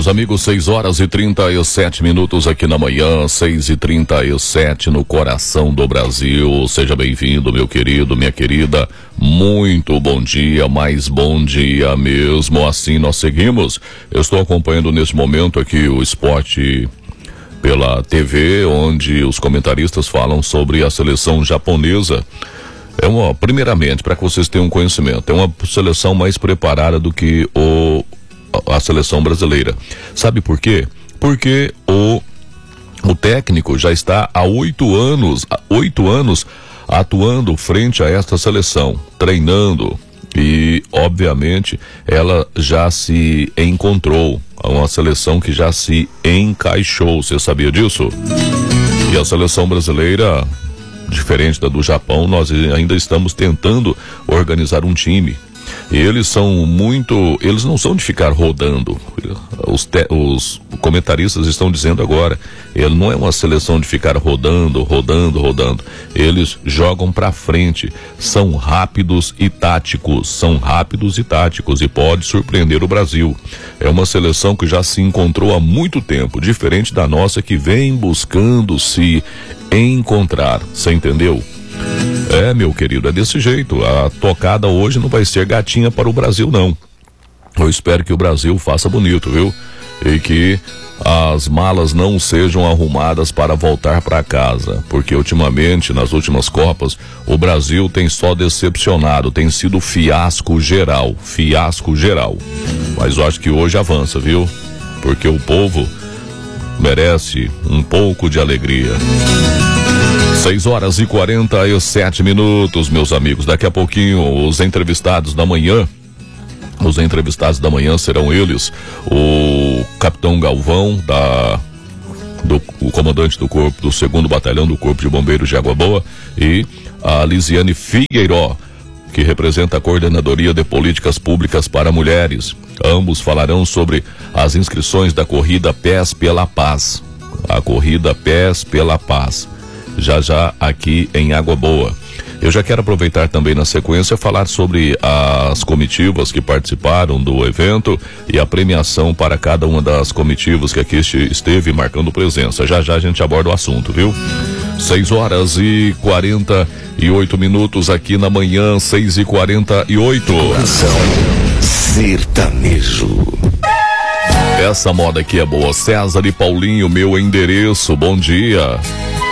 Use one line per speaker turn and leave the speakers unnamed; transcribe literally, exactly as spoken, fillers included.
meus amigos, seis horas e trinta e sete minutos aqui na manhã, seis e trinta e sete no coração do Brasil. Seja bem-vindo, meu querido, minha querida. Muito bom dia, mais bom dia mesmo. Assim nós seguimos. Eu estou acompanhando nesse momento aqui o esporte pela T V, onde os comentaristas falam sobre a seleção japonesa. É uma, primeiramente, para que vocês tenham conhecimento, é uma seleção mais preparada do que o a seleção brasileira. Sabe por quê? Porque o, o técnico já está há oito anos, oito anos atuando frente a esta seleção, treinando, e obviamente ela já se encontrou, uma seleção que já se encaixou. Você sabia disso? E a seleção brasileira, diferente da do Japão, nós ainda estamos tentando organizar um time. Eles são muito, eles não são de ficar rodando. Os, te, os comentaristas estão dizendo agora, ele não é uma seleção de ficar rodando, rodando, rodando. Eles jogam pra frente, são rápidos e táticos, são rápidos e táticos e pode surpreender o Brasil. É uma seleção que já se encontrou há muito tempo, diferente da nossa que vem buscando se encontrar. Você entendeu? É, meu querido, é desse jeito. A tocada hoje não vai ser gatinha para o Brasil, não. Eu espero que o Brasil faça bonito, viu? E que as malas não sejam arrumadas para voltar para casa, porque ultimamente, nas últimas Copas, o Brasil tem só decepcionado, tem sido fiasco geral, fiasco geral. Mas eu acho que hoje avança, viu? Porque o povo merece um pouco de alegria. seis horas e quarenta e sete minutos, meus amigos. Daqui a pouquinho, os entrevistados da manhã, os entrevistados da manhã serão eles, o Capitão Galvão, da, do, o comandante do corpo, do segundo batalhão do Corpo de Bombeiros de Água Boa, e a Lisiane Figueiró, que representa a Coordenadoria de Políticas Públicas para Mulheres. Ambos falarão sobre as inscrições da corrida Pés pela Paz. A corrida Pés pela Paz. Já já aqui em Água Boa. Eu já quero aproveitar também na sequência falar sobre as comitivas que participaram do evento e a premiação para cada uma das comitivas que aqui esteve marcando presença. Já já a gente aborda o assunto, viu? seis horas e quarenta e oito minutos aqui na manhã, seis e quarenta e oito.
Coração sertanejo.
Essa moda aqui é boa. César e Paulinho, meu endereço. Bom dia.